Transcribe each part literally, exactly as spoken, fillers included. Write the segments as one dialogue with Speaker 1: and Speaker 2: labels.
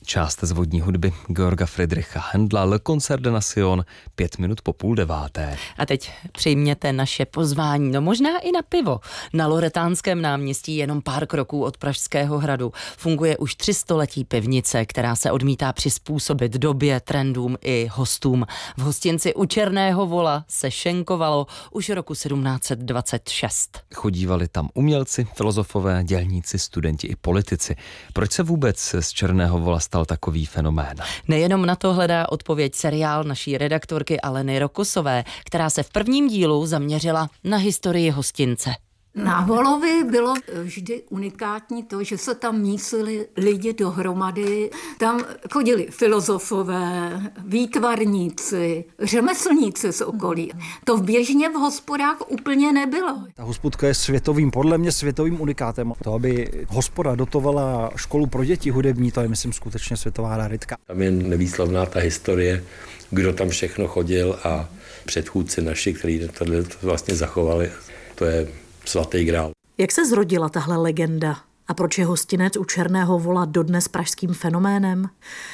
Speaker 1: Část z vodní hudby Georga Friedricha Händla, Le Concert de Nation, pět minut po půl deváté.
Speaker 2: A teď přijměte naše pozvání, no možná i na pivo. Na Loretánském náměstí, jenom pár kroků od Pražského hradu, funguje už tři století pivnice, která se odmítá přizpůsobit době, trendům i hostům. V hostinci u Černého vola se šenkovalo už roku sedmnáct set dvacet šest.
Speaker 1: Chodívali tam umělci, filozofové, dělníci, studenti i politici. Proč se vůbec z Černého vola stal takový fenomén?
Speaker 2: Nejenom na to hledá odpověď seriál naší redaktorky Aleny Rokosové, která se v prvním dílu zaměřila na historii hostince.
Speaker 3: Na Volovi bylo vždy unikátní to, že se tam mísili lidi dohromady. Tam chodili filozofové, výtvarníci, řemeslníci z okolí. To v běžně v hospodách úplně nebylo.
Speaker 4: Ta hospodka je světovým, podle mě světovým unikátem. To, aby hospoda dotovala školu pro děti hudební, to je, myslím, skutečně světová raritka.
Speaker 5: Tam je nevýslovná ta historie, kdo tam všechno chodil a předchůdci naši, kteří to vlastně zachovali. To je svatý grál.
Speaker 6: Jak se zrodila tahle legenda a proč je hostinec u Černého vola dodnes pražským fenoménem?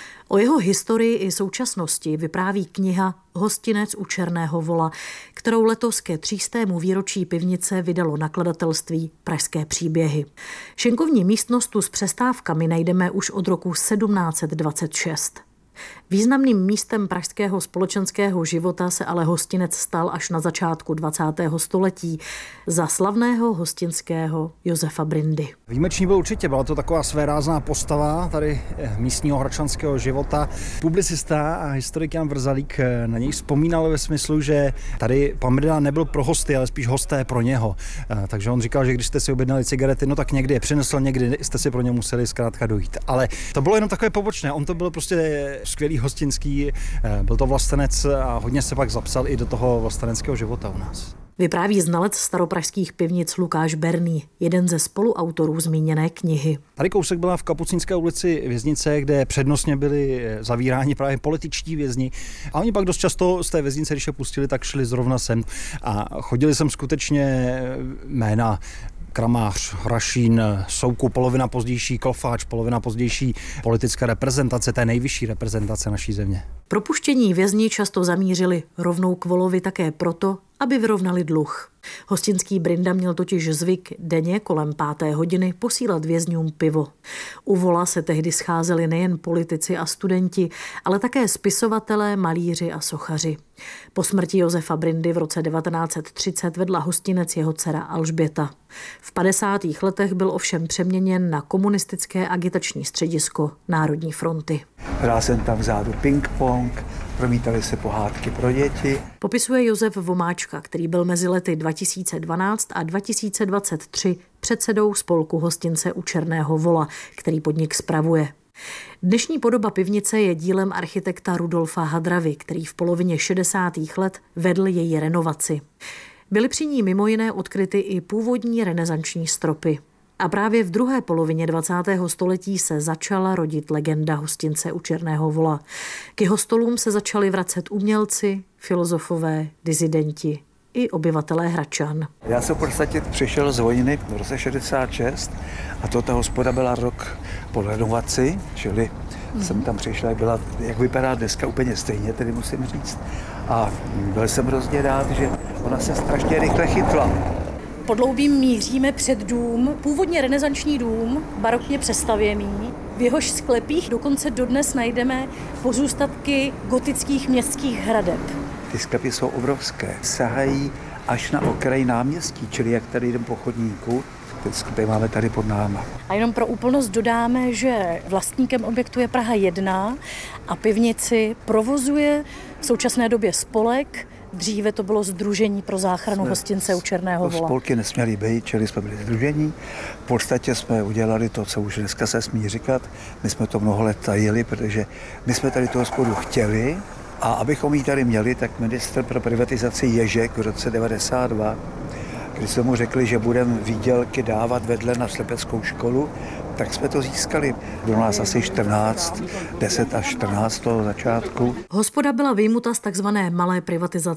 Speaker 6: O jeho historii i současnosti vypráví kniha Hostinec u Černého vola, kterou letos ke třístému výročí pivnice vydalo nakladatelství Pražské příběhy. Šenkovní místnost tu s přestávkami najdeme už od roku sedmnáct set dvacet šest. Významným místem pražského společenského života se ale hostinec stal až na začátku dvacátého století za slavného hostinského Josefa Brindy.
Speaker 4: Výjimečný byl určitě, byla to taková svérázná postava tady místního hradčanského života. Publicista a historik Jan Vrzalík na něj vzpomínal ve smyslu, že tady pan Brinda nebyl pro hosty, ale spíš hosté pro něho. Takže on říkal, že když jste si objednali cigarety, no tak někdy je přinesl, někdy jste si pro ně museli zkrátka dojít. Ale to bylo jenom takové pobočné, on to byl prostě skvělý hostinský, byl to vlastenec a hodně se pak zapsal i do toho vlasteneckého života u nás.
Speaker 6: Vypráví znalec staropražských pivnic Lukáš Berný, jeden ze spoluautorů zmíněné knihy.
Speaker 4: Tady kousek byla v Kapucínské ulici věznice, kde přednostně byli zavíráni právě političtí vězni. A oni pak dost často z té věznice, když je pustili, tak šli zrovna sem. A chodili sem skutečně jména Kramář, Hrašín, Soukup, polovina pozdější Klofáč, polovina pozdější politická reprezentace, té nejvyšší reprezentace naší země.
Speaker 6: Propuštění vězni často zamířili rovnou k Volovi také proto, aby vyrovnali dluh. Hostinský Brinda měl totiž zvyk denně kolem páté hodiny posílat vězňům pivo. U Vola se tehdy scházeli nejen politici a studenti, ale také spisovatelé, malíři a sochaři. Po smrti Josefa Brindy v roce devatenáct set třicet vedla hostinec jeho dcera Alžběta. V padesátých letech byl ovšem přeměněn na komunistické agitační středisko Národní fronty.
Speaker 7: Hrál jsem tam vzadu ping-pong, promítaly se pohádky pro děti.
Speaker 6: Popisuje Josef Vomáčka, který byl mezi lety dva tisíce dvanáct a dva tisíce dvacet tři předsedou spolku hostince u Černého vola, který podnik spravuje. Dnešní podoba pivnice je dílem architekta Rudolfa Hadravy, který v polovině šedesátých let vedl její renovaci. Byly při ní mimo jiné odkryty i původní renesanční stropy. A právě v druhé polovině dvacátého století se začala rodit legenda hostince u Černého vola. K jeho stolům se začali vracet umělci, filozofové, disidenti i obyvatelé Hradčan.
Speaker 7: Já jsem v podstatě přišel z vojny v roce šedesát šest a to ta hospoda byla rok po renovaci, čili mm. jsem tam přišel, jak, byla, jak vypadá dneska úplně stejně, tedy musím říct. A byl jsem hrozně rád, že ona se strašně rychle chytla.
Speaker 8: Podloubím míříme před dům, původně renesanční dům, barokně přestavěný. V jehož sklepích dokonce dodnes najdeme pozůstatky gotických městských hradeb.
Speaker 7: Ty sklepy jsou obrovské, sahají až na okraj náměstí, čili jak tady jdem po chodníku, ty sklepy máme tady pod náma.
Speaker 8: A jenom pro úplnost dodáme, že vlastníkem objektu je Praha jedna a pivnici provozuje v současné době spolek. Dříve to bylo Sdružení pro záchranu jsme, hostince u Černého vola.
Speaker 7: Spolky nesměly být, čili jsme byli sdružení. V podstatě jsme udělali to, co už dneska se smí říkat. My jsme to mnoho let tajili, protože my jsme tady tu hospodu chtěli a abychom ji tady měli, tak ministr pro privatizaci Ježek v roce devadesát dva, když jsme mu řekli, že budeme výdělky dávat vedle na slepeckou školu, tak jsme to získali. Bylo nás asi čtrnáct, deset až čtrnáct toho začátku.
Speaker 6: Hospoda byla vyjmuta z takzvané malé privatizace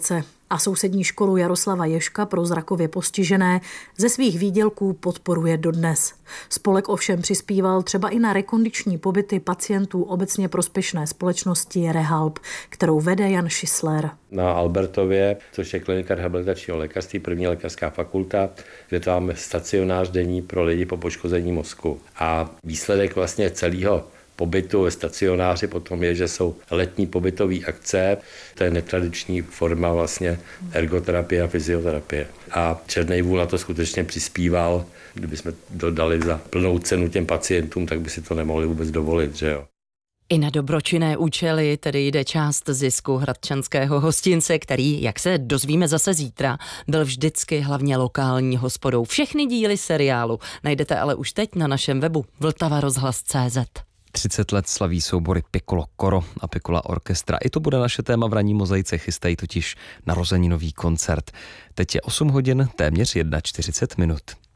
Speaker 6: a sousední školu Jaroslava Ježka pro zrakově postižené ze svých výdělků podporuje dodnes. Spolek ovšem přispíval třeba i na rekondiční pobyty pacientů obecně prospěšné společnosti Rehalb, kterou vede Jan Šisler.
Speaker 5: Na Albertově, což je klinika rehabilitačního lékařství, první lékařská fakulta, kde tam máme stacionář denní pro lidi po poškození mozku. A výsledek vlastně celého pobytu ve stacionáři potom je, že jsou letní pobytové akce, to je netradiční forma vlastně ergoterapie a fyzioterapie. A Černý vůl na to skutečně přispíval, kdybychom dodali za plnou cenu těm pacientům, tak by si to nemohli vůbec dovolit, že jo.
Speaker 2: I na dobročinné účely tedy jde část zisku hradčanského hostince, který, jak se dozvíme zase zítra, byl vždycky hlavně lokální hospodou. Všechny díly seriálu najdete ale už teď na našem webu vltava rozhlas tečka cé zet.
Speaker 1: třicet let slaví soubory Piccolo Coro a Piccola Orchestra. I to bude naše téma v ranní mozaice, chystají totiž narozeninový koncert. Teď je osm hodin, téměř čtyřicet jedna minut.